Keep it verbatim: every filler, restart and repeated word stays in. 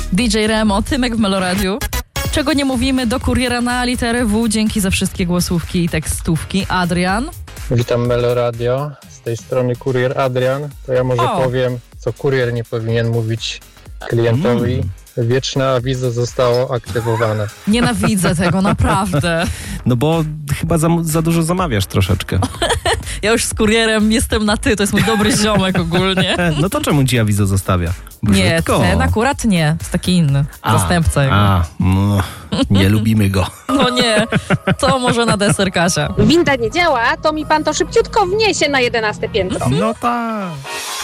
D J Remo, Tymek w Meloradiu. Czego nie mówimy do kuriera na literę W. Dzięki za wszystkie głosówki i tekstówki. Adrian. Witam Meloradio. Z tej strony kurier Adrian. To ja może O. powiem, co kurier nie powinien mówić klientowi. Mm. Wieczne awizo zostało aktywowane. Nienawidzę tego, naprawdę. No bo chyba za, za dużo zamawiasz troszeczkę. Ja już z kurierem jestem na ty, to jest mój dobry ziomek ogólnie. No to czemu ci awizo zostawia? Nie, Brzydko. ten akurat nie. Jest taki inny. A, Zastępca jego. A, no, nie lubimy go. No nie, to może na deser Kasia. Winda nie działa, to mi pan to szybciutko wniesie na jedenaste piętro. No tak.